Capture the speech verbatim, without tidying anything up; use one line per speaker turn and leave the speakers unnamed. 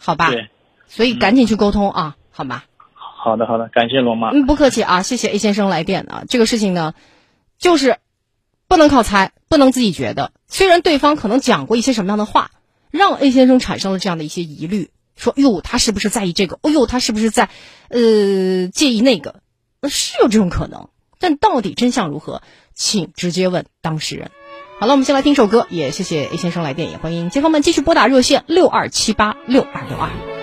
好吧？
对，
所以赶紧去沟通啊，嗯、好吗？
好的，好的，感谢罗妈。
嗯，不客气啊，谢谢 A 先生来电啊。这个事情呢，就是不能靠猜，不能自己觉得。虽然对方可能讲过一些什么样的话，让 A 先生产生了这样的一些疑虑，说哟，他是不是在意这个？哦哟，他是不是在呃介意那个？是有这种可能，但到底真相如何，请直接问当事人。好了，我们先来听首歌，也谢谢 A 先生来电，也欢迎街坊们继续拨打热线六二七八六二六二。